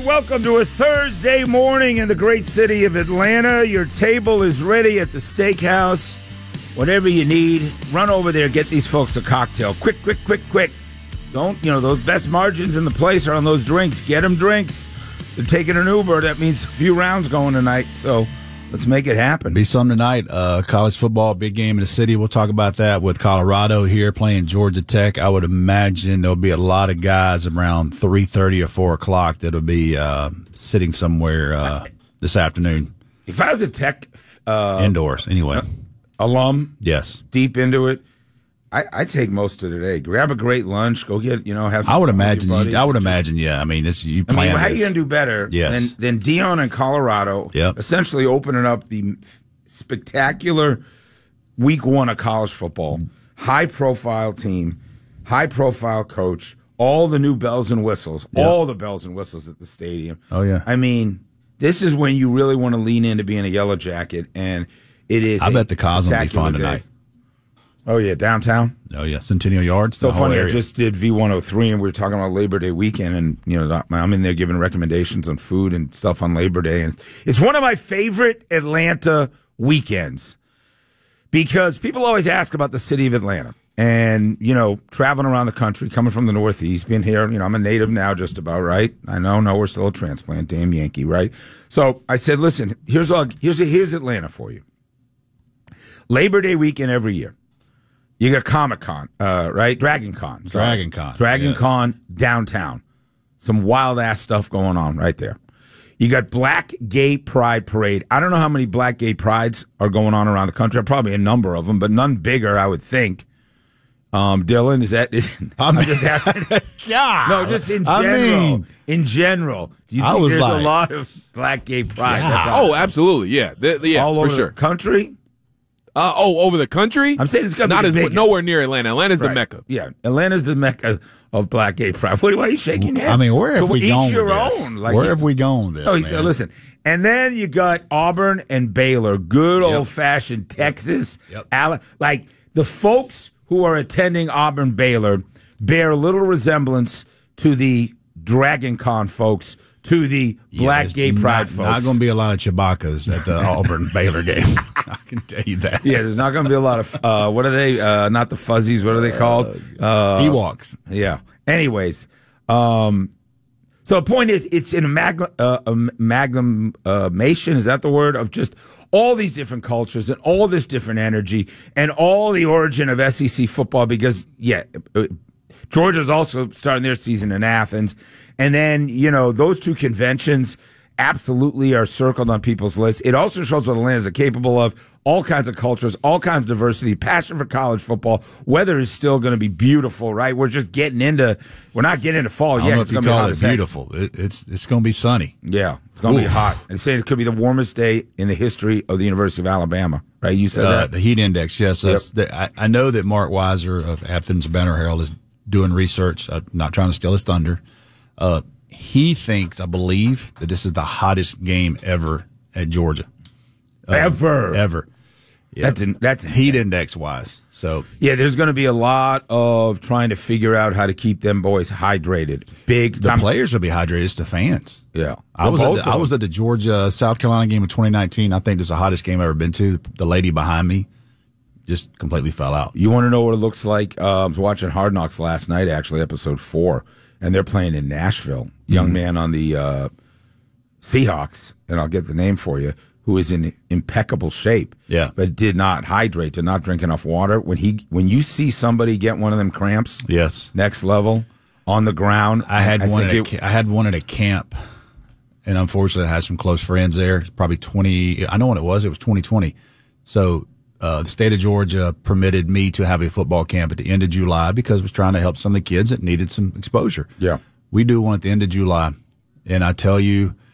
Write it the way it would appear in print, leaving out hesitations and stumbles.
welcome to a Thursday morning in the great city of Atlanta. Your table is ready at the steakhouse. Whatever you need, run over there, get these folks a cocktail. Quick. Don't, those best margins in the place are on those drinks. Get them drinks. They're taking an Uber. That means a few rounds going tonight, so let's make it happen. Be some tonight. College football, big game in the city. We'll talk about that with Colorado here playing Georgia Tech. I would imagine there'll be a lot of guys around 3:30 or 4 o'clock that'll be sitting somewhere this afternoon. If I was a Tech indoors, anyway. Alum, yes, deep into it, I take most of the day. Grab a great lunch. Go get, have some I would fun with imagine. your buddies. I would imagine. Yeah. I mean, you plan. How are you going to do better than Dion and Colorado? Yep. Essentially opening up the spectacular week 1 of college football. High profile team, high profile coach. All the new bells and whistles. Yep. All the bells and whistles at the stadium. Oh yeah. I mean, this is when you really want to lean into being a Yellow Jacket, and it is. I bet the Cosmo will be fun tonight. Oh, yeah, downtown? Oh, yeah, Centennial Yards. So funny, I just did V103, and we were talking about Labor Day weekend, and, I'm in there giving recommendations on food and stuff on Labor Day, and it's one of my favorite Atlanta weekends because people always ask about the city of Atlanta and, traveling around the country, coming from the Northeast, being here, I'm a native now just about, right? I know, no, we're still a transplant, damn Yankee, right? So I said, listen, here's Atlanta for you. Labor Day weekend every year. You got Comic-Con, right? Dragon Con. Dragon Con downtown. Some wild-ass stuff going on right there. You got Black Gay Pride Parade. I don't know how many Black Gay Prides are going on around the country. Probably a number of them, but none bigger, I would think. Dylan, I'm just asking. Yeah. No, just in general. In general. Do you think there's a lot of Black Gay Pride? Yeah. Absolutely. Yeah. All over for sure. the country? Over the country? I'm saying it's got not as nowhere near Atlanta. Atlanta's the Mecca. Yeah, Atlanta's the Mecca of Black Gay Pride. Why are you shaking your head? I mean, where have we gone each your with this? own. Where have we gone with this? Oh, he said, listen. And then you got Auburn and Baylor, good old-fashioned Texas. Yep. Like, the folks who are attending Auburn Baylor bear little resemblance to the Dragon Con folks, to the Black Gay Pride folks. Not going to be a lot of Chewbacca's at the Auburn Baylor game. I can tell you that. Yeah, there's not going to be a lot of, what are they? Not the Fuzzies. What are they called? Ewoks. Yeah. Anyways, so the point is, it's an amalgamation, is that the word, of just all these different cultures and all this different energy and all the origin of SEC football because, Georgia's also starting their season in Athens. And then, those two conventions absolutely are circled on people's lists. It also shows what Atlanta's are capable of. All kinds of cultures, all kinds of diversity, passion for college football. Weather is still going to be beautiful, right? We're not getting into fall yet. It's going to be hot. Beautiful. It's going to be sunny. Yeah, it's going to be hot. And saying it could be the warmest day in the history of the University of Alabama, right? You said that? The heat index, yes. Yep. I know that Mark Weiser of Athens Banner Herald is doing research. I'm not trying to steal his thunder. He thinks, I believe, that this is the hottest game ever at Georgia. Ever. Yeah. That's heat index wise. So there's going to be a lot of trying to figure out how to keep them boys hydrated. The players will be hydrated. It's the fans. Yeah, I was at the Georgia South Carolina game in 2019. I think it's the hottest game I've ever been to. The lady behind me just completely fell out. You want to know what it looks like? I was watching Hard Knocks last night, actually, episode 4, and they're playing in Nashville. Young man on the Seahawks, and I'll get the name for you, who is in impeccable shape, but did not hydrate, did not drink enough water. When you see somebody get one of them cramps, next level on the ground, I had one at a camp, and unfortunately, I had some close friends there. Probably 20. I know when it was. It was 2020. So the state of Georgia permitted me to have a football camp at the end of July because it was trying to help some of the kids that needed some exposure. Yeah, we do one at the end of July, and I tell you,